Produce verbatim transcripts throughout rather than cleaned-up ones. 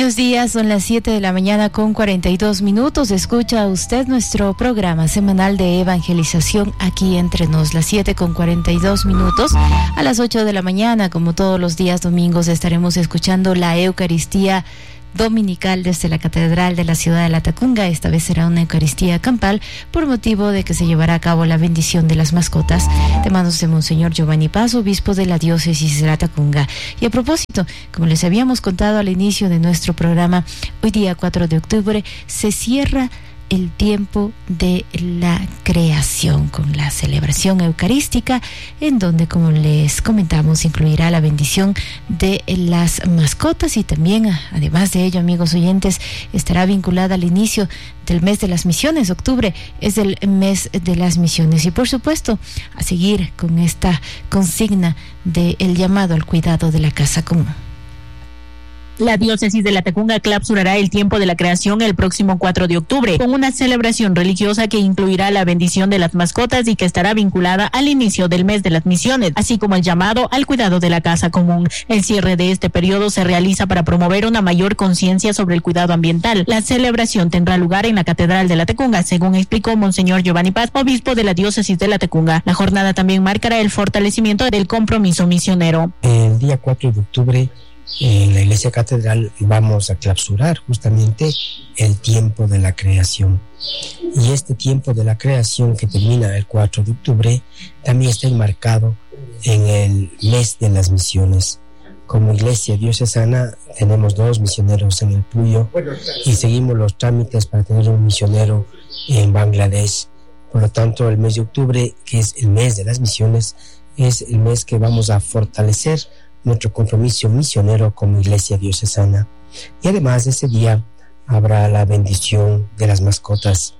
buenos días, son las siete de la mañana con cuarenta y dos minutos. Escucha usted nuestro programa semanal de evangelización aquí entre nos, las siete con cuarenta y dos minutos. A las ocho de la mañana, como todos los días domingos, estaremos escuchando la Eucaristía dominical desde la Catedral de la ciudad de Latacunga. Esta vez será una Eucaristía campal por motivo de que se llevará a cabo la bendición de las mascotas de manos de Monseñor Giovanni Paz, obispo de la diócesis de Latacunga. Y a propósito, como les habíamos contado al inicio de nuestro programa, hoy día cuatro de octubre se cierra el tiempo de la creación con la celebración eucarística, en donde, como les comentamos, incluirá la bendición de las mascotas y también, además de ello, amigos oyentes, estará vinculada al inicio del mes de las misiones. Octubre es el mes de las misiones y, por supuesto, a seguir con esta consigna del llamado al cuidado de la casa común. La diócesis de Latacunga clausurará el tiempo de la creación el próximo cuatro de octubre, con una celebración religiosa que incluirá la bendición de las mascotas y que estará vinculada al inicio del mes de las misiones, así como el llamado al cuidado de la casa común. El cierre de este periodo se realiza para promover una mayor conciencia sobre el cuidado ambiental. La celebración tendrá lugar en la Catedral de Latacunga, según explicó Monseñor Giovanni Paz, obispo de la diócesis de Latacunga. La jornada también marcará el fortalecimiento del compromiso misionero. El día cuatro de octubre, en la Iglesia Catedral, vamos a clausurar justamente el tiempo de la creación. Y este tiempo de la creación, que termina el cuatro de octubre, también está enmarcado en el mes de las misiones. Como Iglesia Diocesana tenemos dos misioneros en el Puyo y seguimos los trámites para tener un misionero en Bangladesh. Por lo tanto, el mes de octubre, que es el mes de las misiones, es el mes que vamos a fortalecer nuestro compromiso misionero como Iglesia Diocesana. Y además, ese día habrá la bendición de las mascotas.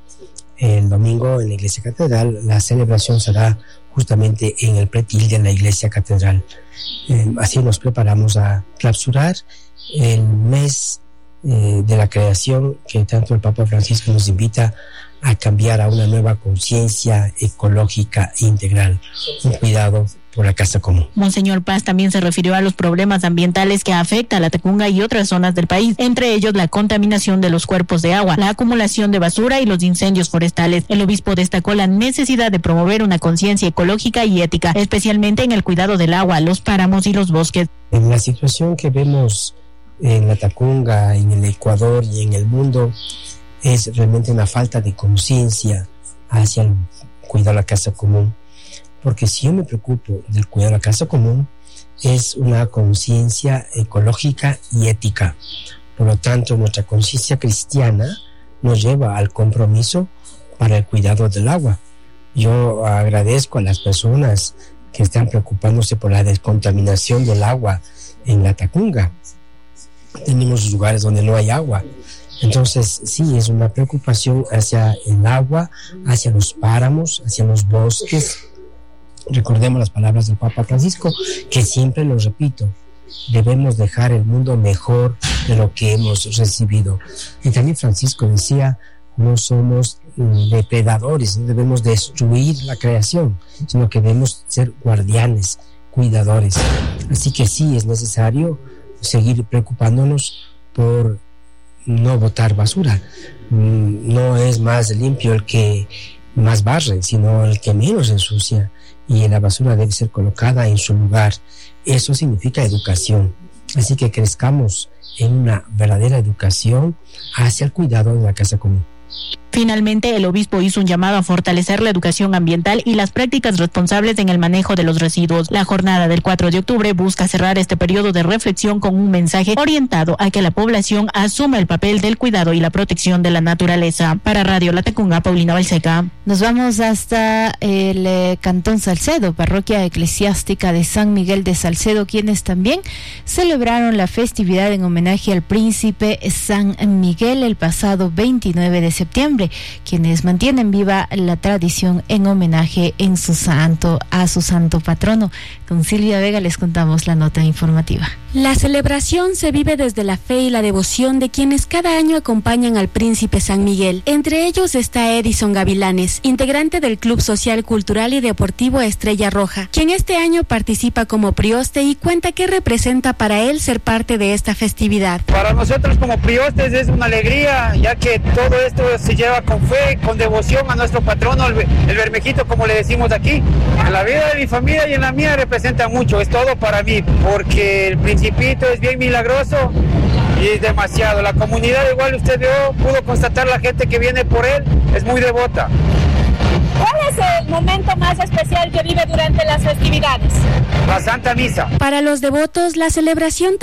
El domingo en la Iglesia Catedral la celebración será justamente en el pretil de la Iglesia Catedral. Eh, así nos preparamos a clausurar el mes eh, de la creación, que tanto el Papa Francisco nos invita a cambiar a una nueva conciencia ecológica integral, un cuidado por la casa común. Monseñor Paz también se refirió a los problemas ambientales que afecta a Latacunga y otras zonas del país, entre ellos la contaminación de los cuerpos de agua, la acumulación de basura y los incendios forestales. El obispo destacó la necesidad de promover una conciencia ecológica y ética, especialmente en el cuidado del agua, los páramos y los bosques. En la situación que vemos en Latacunga, en el Ecuador y en el mundo, es realmente una falta de conciencia hacia el cuidado de la casa común. Porque si yo me preocupo del cuidado de la casa común, es una conciencia ecológica y ética. Por lo tanto, nuestra conciencia cristiana nos lleva al compromiso para el cuidado del agua. Yo agradezco a las personas que están preocupándose por la descontaminación del agua en Latacunga. Tenemos lugares donde no hay agua. Entonces, sí, es una preocupación hacia el agua, hacia los páramos, hacia los bosques. Recordemos las palabras del Papa Francisco, que siempre lo repito: debemos dejar el mundo mejor de lo que hemos recibido. Y también Francisco decía: no somos depredadores, no debemos destruir la creación, sino que debemos ser guardianes, cuidadores. Así que sí, es necesario seguir preocupándonos por no botar basura. No es más limpio el que más barre, sino el que menos ensucia. Y la basura debe ser colocada en su lugar. Eso significa educación. Así que crezcamos en una verdadera educación hacia el cuidado de la casa común. Finalmente, el obispo hizo un llamado a fortalecer la educación ambiental y las prácticas responsables en el manejo de los residuos. La jornada del cuatro de octubre busca cerrar este periodo de reflexión con un mensaje orientado a que la población asuma el papel del cuidado y la protección de la naturaleza. Para Radio Latacunga, Paulina Balseca. Nos vamos hasta el eh, Cantón Salcedo, parroquia eclesiástica de San Miguel de Salcedo, quienes también celebraron la festividad en homenaje al príncipe San Miguel el pasado veintinueve de septiembre. diciembre, quienes mantienen viva la tradición en homenaje en su santo, a su santo patrono. Con Silvia Vega les contamos la nota informativa. La celebración se vive desde la fe y la devoción de quienes cada año acompañan al príncipe San Miguel. Entre ellos está Edison Gavilanes, integrante del Club Social, Cultural y Deportivo Estrella Roja, quien este año participa como prioste y cuenta qué representa para él ser parte de esta festividad. Para nosotros como priostes es una alegría, ya que todo esto se lleva con fe, con devoción a nuestro patrono, el, el Bermejito, como le decimos aquí. En la vida de mi familia y en la mía representa mucho, es todo para mí, porque el Principito es bien milagroso y es demasiado. La comunidad, igual usted vio, pudo constatar, la gente que viene por él es muy devota. ¿Cuál es el momento más especial que vive durante las festividades? La Santa Misa. Para los devotos, la celebración